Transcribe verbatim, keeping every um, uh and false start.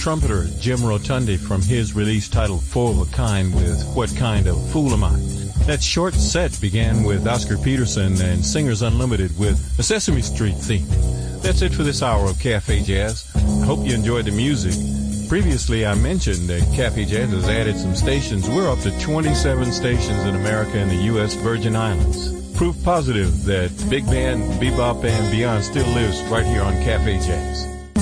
trumpeter Jim Rotundi from his release titled Four of a Kind with What Kind of Fool Am I? That short set began with Oscar Peterson and Singers Unlimited with a Sesame Street theme. That's it for this hour of Cafe Jazz. I hope you enjoyed the music. Previously, I mentioned that Cafe Jazz has added some stations. We're up to twenty-seven stations in America and the U S Virgin Islands. Proof positive that big band, bebop, and beyond still lives right here on Cafe Jazz.